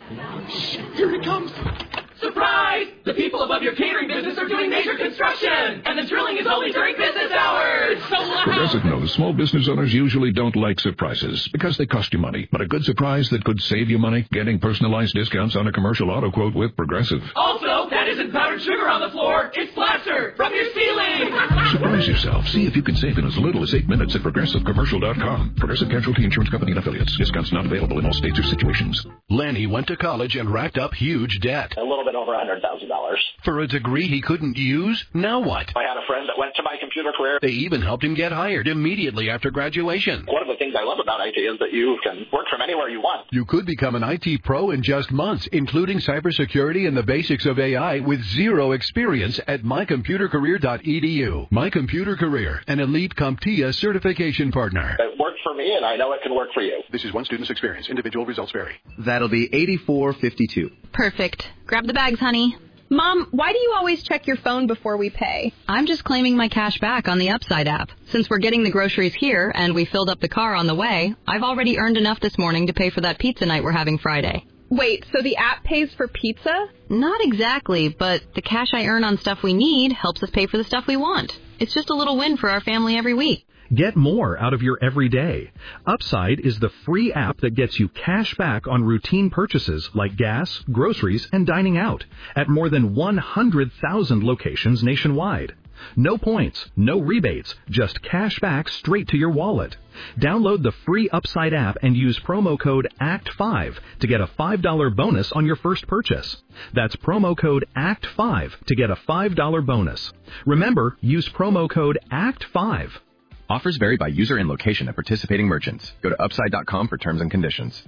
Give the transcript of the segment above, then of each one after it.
Shit, here it comes. Surprise! The people above your catering business are doing major construction, and the drilling is only during business hours. So loud. Progressive knows small business owners usually don't like surprises because they cost you money. But a good surprise that could save you money, getting personalized discounts on a commercial auto quote with Progressive. Also, that isn't powdered sugar on the floor. It's plaster from your ceiling. Surprise yourself. See if you can save in as little as 8 minutes at ProgressiveCommercial.com. Progressive Casualty Insurance Company and Affiliates. Discounts not available in all states or situations. Lenny went to college and racked up huge debt. A little bit over $100,000. For a degree he couldn't use? Now what? I had a friend that went to My Computer Career. They even helped him get hired immediately after graduation. One of the things I love about IT is that you can work from anywhere you want. You could become an IT pro in just months, including cybersecurity and the basics of AI with zero experience at mycomputercareer.edu. My Computer Career, an elite CompTIA certification partner. It worked for me, and I know it can work for you. This is one student's experience. Individual results vary. That'll be $84.52. Perfect. Grab the bags, honey. Mom, why do you always check your phone before we pay? I'm just claiming my cash back on the Upside app. Since we're getting the groceries here and we filled up the car on the way, I've already earned enough this morning to pay for that pizza night we're having Friday. Wait, so the app pays for pizza? Not exactly, but the cash I earn on stuff we need helps us pay for the stuff we want. It's just a little win for our family every week. Get more out of your everyday. Upside is the free app that gets you cash back on routine purchases like gas, groceries, and dining out at more than 100,000 locations nationwide. No points, no rebates, just cash back straight to your wallet. Download the free Upside app and use promo code ACT5 to get a $5 bonus on your first purchase. That's promo code ACT5 to get a $5 bonus. Remember, use promo code ACT5. Offers vary by user and location at participating merchants. Go to upside.com for terms and conditions.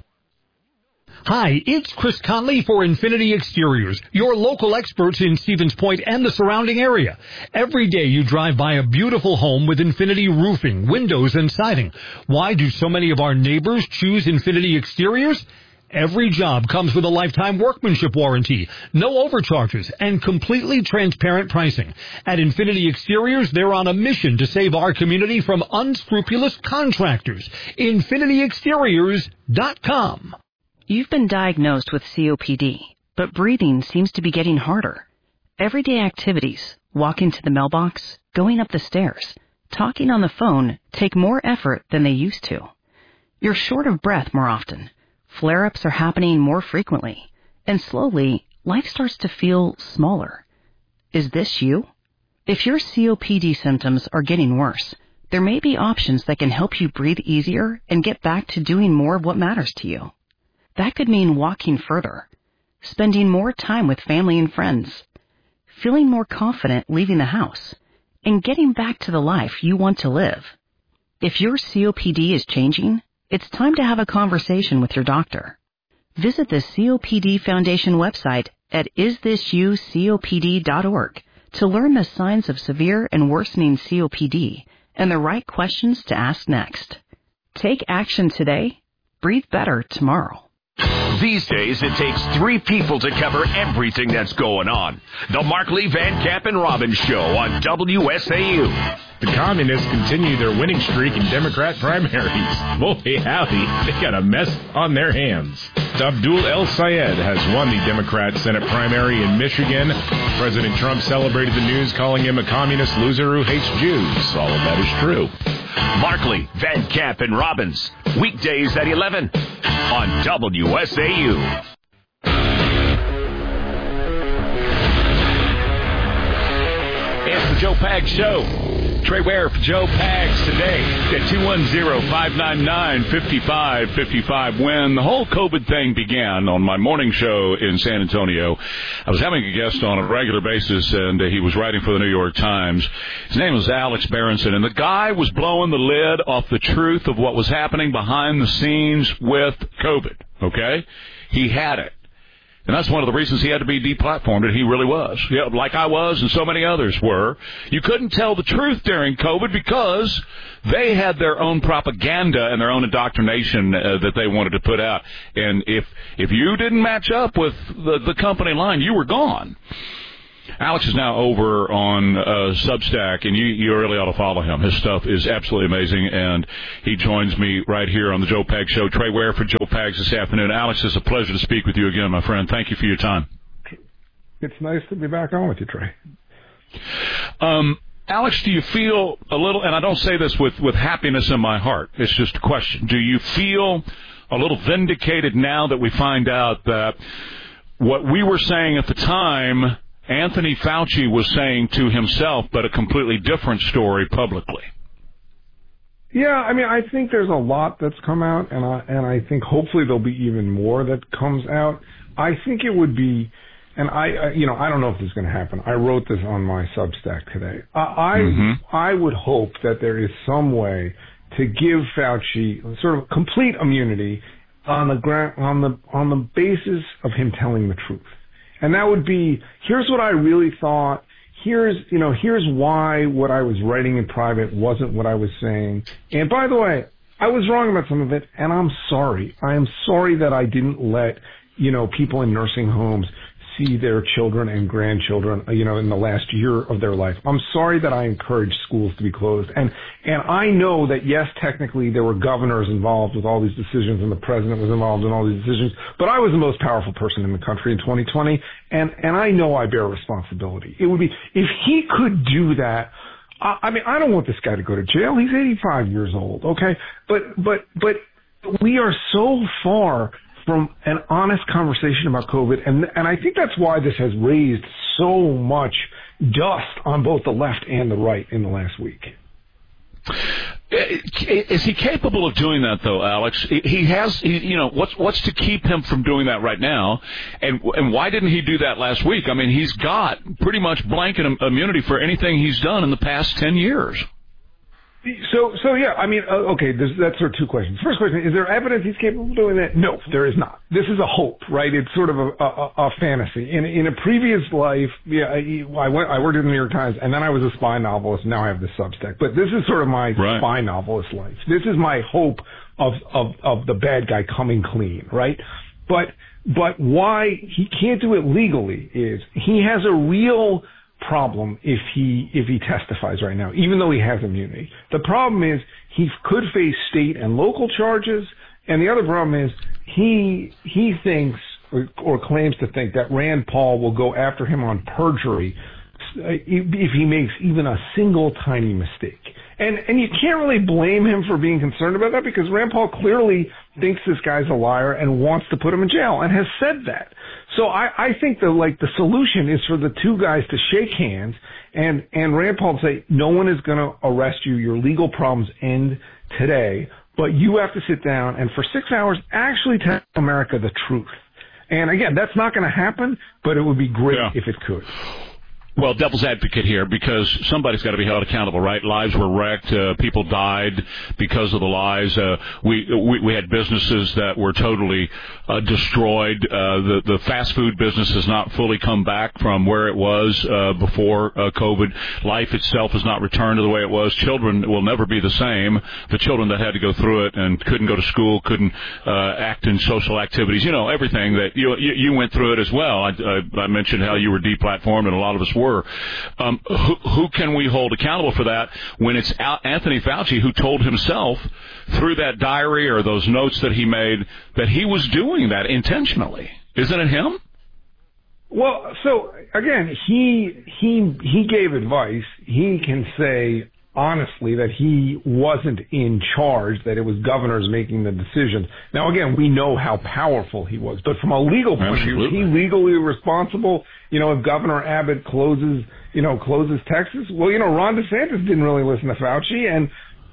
Hi, it's Chris Conley for Infinity Exteriors, your local experts in Stevens Point and the surrounding area. Every day you drive by a beautiful home with Infinity roofing, windows, and siding. Why do so many of our neighbors choose Infinity Exteriors? Every job comes with a lifetime workmanship warranty, no overcharges, and completely transparent pricing. At Infinity Exteriors, they're on a mission to save our community from unscrupulous contractors. InfinityExteriors.com. You've been diagnosed with COPD, but breathing seems to be getting harder. Everyday activities, walking to the mailbox, going up the stairs, talking on the phone take more effort than they used to. You're short of breath more often. Flare-ups are happening more frequently, and slowly, life starts to feel smaller. Is this you? If your COPD symptoms are getting worse, there may be options that can help you breathe easier and get back to doing more of what matters to you. That could mean walking further, spending more time with family and friends, feeling more confident leaving the house, and getting back to the life you want to live. If your COPD is changing, it's time to have a conversation with your doctor. Visit the COPD Foundation website at isthisyoucopd.org to learn the signs of severe and worsening COPD and the right questions to ask next. Take action today. Breathe better tomorrow. These days, it takes 3 people to cover everything that's going on. The Markley, Van Camp, and Robbins Show on WSAU. The communists continue their winning streak in Democrat primaries. Boy, howdy, they got a mess on their hands. Abdul El Sayed has won the Democrat Senate primary in Michigan. President Trump celebrated the news, calling him a communist loser who hates Jews. All of that is true. Markley, Van Camp, and Robbins. Weekdays at 11 on WSAU. It's the Joe Pags Show. Trey Ware for Joe Pags today at 210-599-5555. When the whole COVID thing began on my morning show in San Antonio, I was having a guest on a regular basis, and he was writing for the New York Times. His name was Alex Berenson, and the guy was blowing the lid off the truth of what was happening behind the scenes with COVID, okay? He had it. And that's one of the reasons he had to be deplatformed, and he really was. Yeah, like I was and so many others were. You couldn't tell the truth during COVID because they had their own propaganda and their own indoctrination that they wanted to put out. And if you didn't match up with the company line, you were gone. Alex is now over on Substack, and you really ought to follow him. His stuff is absolutely amazing, and he joins me right here on the Joe Pags Show. Trey Ware for Joe Pags this afternoon. Alex, it's a pleasure to speak with you again, my friend. Thank you for your time. It's nice to be back on with you, Trey. Alex, do you feel a little, and I don't say this with happiness in my heart, it's just a question, do you feel a little vindicated now that we find out that what we were saying at the time, Anthony Fauci was saying to himself, but a completely different story publicly? Yeah, I mean, I think there's a lot that's come out, and I think hopefully there'll be even more that comes out. I think it would be, and I don't know if this is going to happen. I wrote this on my Substack today. I would hope that there is some way to give Fauci sort of complete immunity on the basis of him telling the truth. And that would be, here's what I really thought. Here's why what I was writing in private wasn't what I was saying. And by the way, I was wrong about some of it, and I'm sorry. I am sorry that I didn't let, people in nursing homes see their children and grandchildren, in the last year of their life. I'm sorry that I encouraged schools to be closed. And I know that, yes, technically there were governors involved with all these decisions and the president was involved in all these decisions, but I was the most powerful person in the country in 2020, and I know I bear responsibility. It would be, if he could do that, I mean, I don't want this guy to go to jail. He's 85 years old, okay? But we are so far from an honest conversation about COVID, and I think that's why this has raised so much dust on both the left and the right in the last week. Is he capable of doing that, though, Alex? He has, what's to keep him from doing that right now? And why didn't he do that last week? I mean, he's got pretty much blanket immunity for anything he's done in the past 10 years. So yeah, I mean, okay, that's sort of two questions. First question, is there evidence he's capable of doing that? No, there is not. This is a hope, right? It's sort of a fantasy. In a previous life, I worked at the New York Times, and then I was a spy novelist, and now I have this Substack. But this is sort of my spy novelist life. This is my hope of the bad guy coming clean, right? But why he can't do it legally is he has a real problem if he testifies right now, even though he has immunity. The problem is he could face state and local charges, and the other problem is he thinks or claims to think that Rand Paul will go after him on perjury if he makes even a single tiny mistake. And you can't really blame him for being concerned about that, because Rand Paul clearly thinks this guy's a liar and wants to put him in jail and has said that. So I think the solution is for the two guys to shake hands and Rand Paul say, no one is going to arrest you. Your legal problems end today, but you have to sit down and for 6 hours actually tell America the truth. And again, that's not going to happen, but it would be great if it could. Well, devil's advocate here, because somebody's got to be held accountable, right? Lives were wrecked. People died because of the lies. We had businesses that were totally destroyed. The fast food business has not fully come back from where it was before COVID. Life itself has not returned to the way it was. Children will never be the same. The children that had to go through it and couldn't go to school, couldn't act in social activities, everything that you went through it as well. I mentioned how you were deplatformed, and a lot of us were. Who can we hold accountable for that when it's Anthony Fauci who told himself through that diary or those notes that he made that he was doing that intentionally? Isn't it him? Well, so again, he gave advice. He can say honestly that he wasn't in charge, that it was governors making the decisions. Now, again, we know how powerful he was, but from a legal point of view, is he legally responsible? If Governor Abbott closes Texas, well, Ron DeSantis didn't really listen to Fauci, and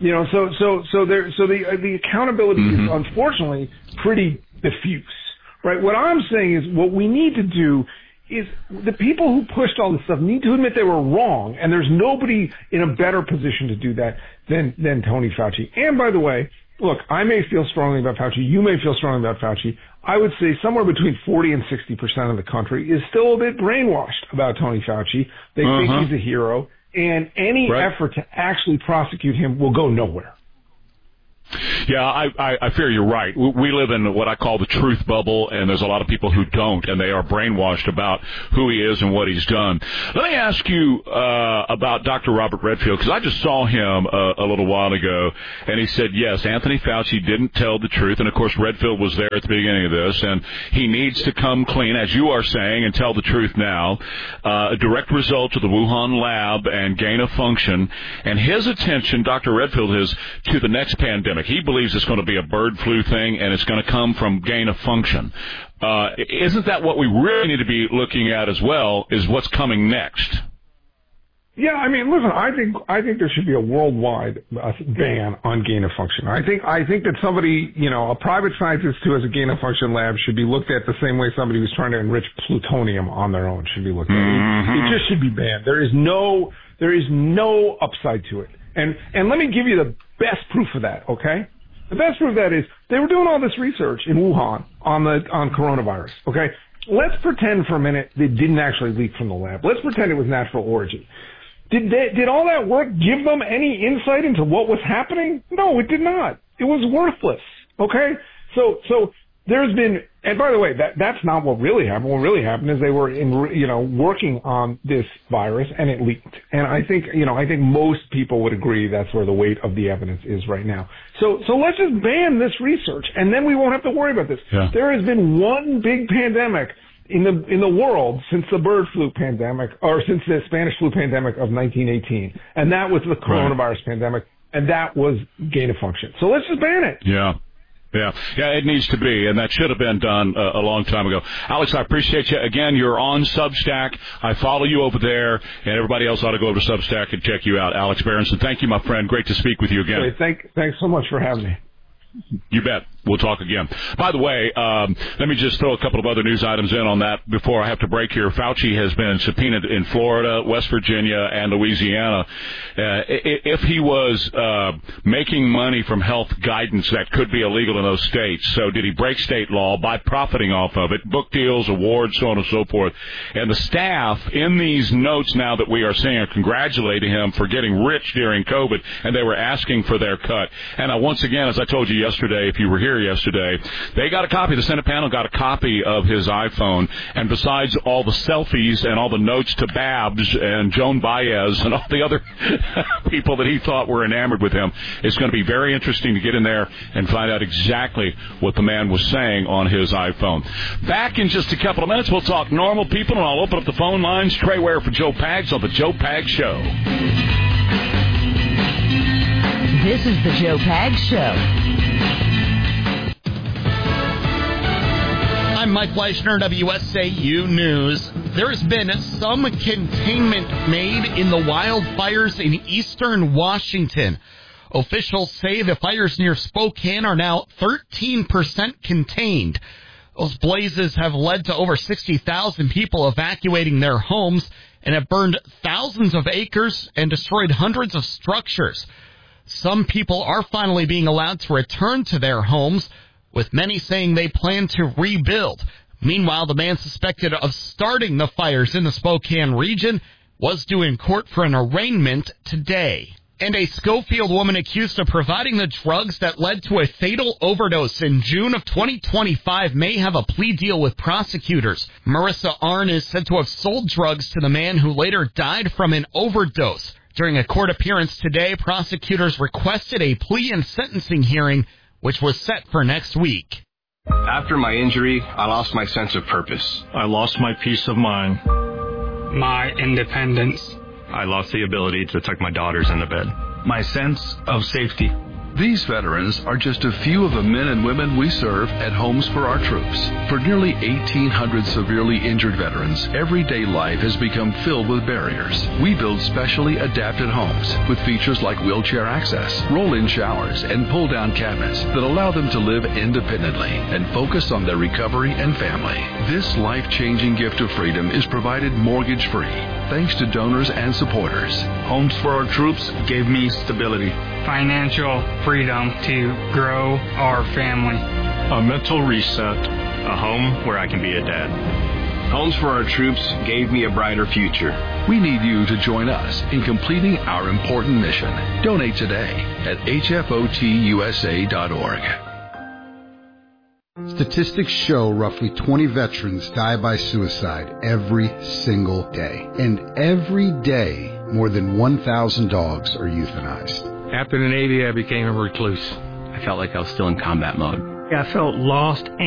so the accountability is unfortunately pretty diffuse, right? What I'm saying is what we need to do is the people who pushed all this stuff need to admit they were wrong, and there's nobody in a better position to do that than Tony Fauci. And by the way, look, I may feel strongly about Fauci. You may feel strongly about Fauci. I would say somewhere between 40 and 60% of the country is still a bit brainwashed about Tony Fauci. They think he's a hero, and any effort to actually prosecute him will go nowhere. Yeah, I fear you're right. We live in what I call the truth bubble, and there's a lot of people who don't, and they are brainwashed about who he is and what he's done. Let me ask you about Dr. Robert Redfield, because I just saw him a little while ago, and he said, yes, Anthony Fauci didn't tell the truth, and of course Redfield was there at the beginning of this, and he needs to come clean, as you are saying, and tell the truth now. A direct result of the Wuhan lab and gain of function, and his attention, Dr. Redfield, is to the next pandemic. He believes it's going to be a bird flu thing, and it's going to come from gain of function. Isn't that what we really need to be looking at as well, is what's coming next? Yeah, I mean, listen, I think there should be a worldwide ban on gain of function. I think that somebody, a private scientist who has a gain of function lab should be looked at the same way somebody who's trying to enrich plutonium on their own should be looked at. It just should be banned. There is no upside to it. And let me give you the best proof of that, okay? The best proof of that is they were doing all this research in Wuhan on coronavirus, okay? Let's pretend for a minute they didn't actually leak from the lab. Let's pretend it was natural origin. Did all that work give them any insight into what was happening? No, it did not. It was worthless, okay? So there's been, and by the way, that's not what really happened. What really happened is they were working on this virus and it leaked. And I think most people would agree that's where the weight of the evidence is right now. So let's just ban this research and then we won't have to worry about this. Yeah. There has been one big pandemic in the world since the bird flu pandemic, or since the Spanish flu pandemic of 1918. And that was the coronavirus pandemic, and that was gain of function. So let's just ban it. Yeah. Yeah, it needs to be, and that should have been done a long time ago. Alex, I appreciate you. Again, you're on Substack. I follow you over there, and everybody else ought to go over to Substack and check you out. Alex Berenson, thank you, my friend. Great to speak with you again. Thanks so much for having me. You bet. We'll talk again. By the way, let me just throw a couple of other news items in on that before I have to break here. Fauci has been subpoenaed in Florida, West Virginia, and Louisiana. If he was making money from health guidance, that could be illegal in those states. So did he break state law by profiting off of it? Book deals, awards, so on and so forth. And the staff in these notes now that we are seeing are congratulating him for getting rich during COVID, and they were asking for their cut. And once again, as I told you yesterday, if you were here yesterday, they got a copy, the Senate panel got a copy of his iPhone, and besides all the selfies and all the notes to Babs and Joan Baez and all the other people that he thought were enamored with him, it's going to be very interesting to get in there and find out exactly what the man was saying on his iPhone. Back in just a couple of minutes, we'll talk normal people, and I'll open up the phone lines. Trey Ware for Joe Pags on the Joe Pags Show. This is the Joe Pags Show. I'm Mike Fleischner, WSAU News. There has been some containment made in the wildfires in eastern Washington. Officials say the fires near Spokane are now 13% contained. Those blazes have led to over 60,000 people evacuating their homes and have burned thousands of acres and destroyed hundreds of structures. Some people are finally being allowed to return to their homes, with many saying they plan to rebuild. Meanwhile, the man suspected of starting the fires in the Spokane region was due in court for an arraignment today. And a Schofield woman accused of providing the drugs that led to a fatal overdose in June of 2025 may have a plea deal with prosecutors. Marissa Arnn is said to have sold drugs to the man who later died from an overdose. During a court appearance today, prosecutors requested a plea and sentencing hearing, which was set for next week. After my injury, I lost my sense of purpose. I lost my peace of mind. My independence. I lost the ability to tuck my daughters into bed. My sense of safety. These veterans are just a few of the men and women we serve at Homes for Our Troops. For nearly 1,800 severely injured veterans, everyday life has become filled with barriers. We build specially adapted homes with features like wheelchair access, roll-in showers, and pull-down cabinets that allow them to live independently and focus on their recovery and family. This life-changing gift of freedom is provided mortgage-free thanks to donors and supporters. Homes for Our Troops gave me stability, financial freedom to grow our family, a mental reset, a home where I can be a dad. Homes for Our Troops gave me a brighter future. We need you to join us in completing our important mission. Donate today at hfotusa.org. Statistics show roughly 20 veterans die by suicide every single day. And every day, more than 1,000 dogs are euthanized. After the Navy, I became a recluse. I felt like I was still in combat mode. I felt lost